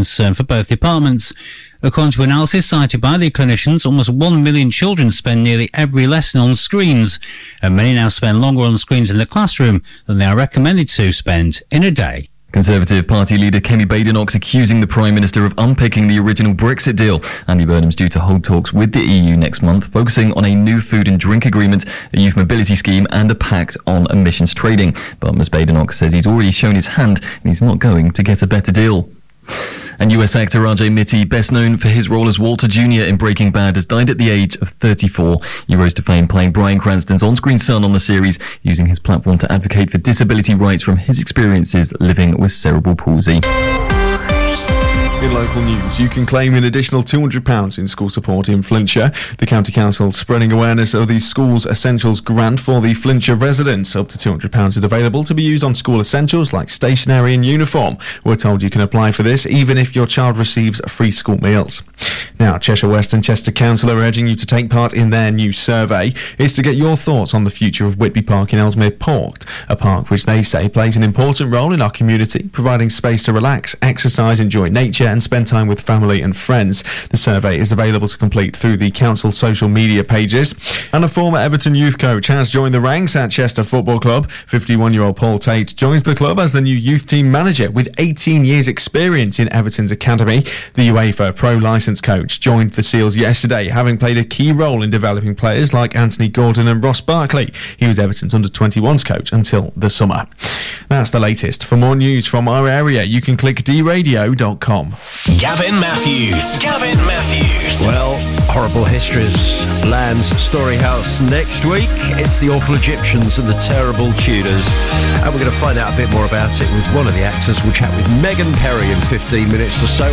concern for both departments. According to analysis cited by the clinicians, almost 1 million children spend nearly every lesson on screens, and many now spend longer on screens in the classroom than they are recommended to spend in a day. Conservative Party leader Kemi Badenoch accusing the Prime Minister of unpicking the original Brexit deal. Andy Burnham's due to hold talks with the EU next month, focusing on a new food and drink agreement, a youth mobility scheme and a pact on emissions trading. But Ms Badenoch says he's already shown his hand and he's not going to get a better deal. And US actor Rajay Mitti, best known for his role as Walter Jr. in Breaking Bad, has died at the age of 34. He rose to fame playing Bryan Cranston's on-screen son on the series, using his platform to advocate for disability rights from his experiences living with cerebral palsy. In local news, you can claim an additional £200 in school support in Flintshire. The County Council spreading awareness of the Schools Essentials grant for the Flintshire residents. Up to £200 is available to be used on school essentials like stationery and uniform. We're told you can apply for this even if your child receives free school meals. Now, Cheshire West and Chester Council are urging you to take part in their new survey. It's to get your thoughts on the future of Whitby Park in Ellesmere Port, a park which they say plays an important role in our community, providing space to relax, exercise, enjoy nature and spend time with family and friends. The survey is available to complete through the council's social media pages. And a former Everton youth coach has joined the ranks at Chester Football Club. 51-year-old Paul Tate joins the club as the new youth team manager with 18 years experience in Everton's academy. The UEFA Pro Licence coach joined the Seals yesterday, having played a key role in developing players like Anthony Gordon and Ross Barkley. He was Everton's under-21s coach until the summer. That's the latest. For more news from our area, you can click dradio.com. Gavin Matthews. Well, Horrible Histories lands Storyhouse next week. It's the Awful Egyptians and the Terrible Tudors. And we're going to find out a bit more about it with one of the actors. We'll chat with Megan Perry in 15 minutes or so.